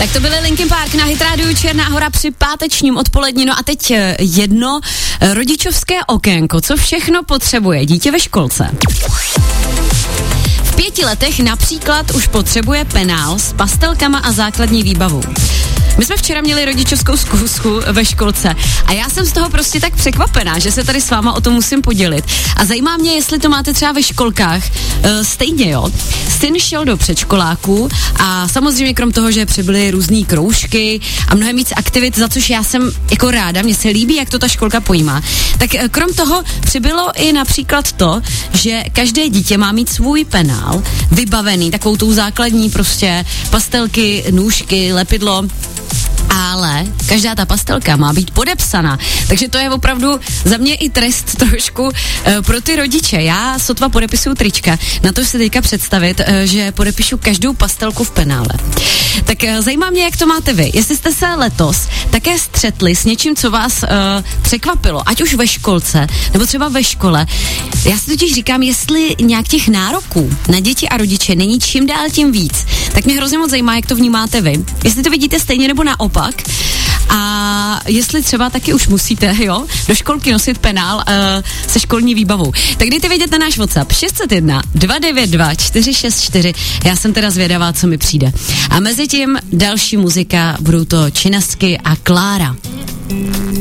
Tak to byly Linkin Park na Hit Radio Černá Hora při pátečním odpolední. No a teď jedno rodičovské okénko. Co všechno potřebuje dítě ve školce? V 5 letech například už potřebuje penál s pastelkama a základní výbavou. My jsme včera měli rodičovskou zkusku ve školce a já jsem z toho prostě tak překvapená, že se tady s váma o tom musím podělit. A zajímá mě, jestli to máte třeba ve školkách stejně, jo. Syn šel do předškoláku a samozřejmě krom toho, že přibyly různý kroužky a mnohem víc aktivit, za což já jsem jako ráda, mně se líbí, jak to ta školka pojímá. Tak krom toho přibylo i například to, že každé dítě má mít svůj penál vybavený takovou tou základní prostě pastelky, nůžky, lepidlo. Ale každá ta pastelka má být podepsaná, takže to je opravdu za mě i trest trošku pro ty rodiče. Já sotva podepisuju trička, na to si teďka představit, že podepíšu každou pastelku v penále. Tak zajímá mě, jak to máte vy. Jestli jste se letos také střetli s něčím, co vás překvapilo, ať už ve školce, nebo třeba ve škole. Já si totiž říkám, jestli nějak těch nároků na děti a rodiče není čím dál tím víc, tak mě hrozně moc zajímá, jak to vnímáte vy. Jestli to vidíte stejně nebo naopak. A jestli třeba taky už musíte, jo, do školky nosit penál se školní výbavou. Tak dejte vědět na náš WhatsApp 601 292 464. Já jsem teda zvědavá, co mi přijde. A mezi tím další muzika, budou to Činasky a Klára.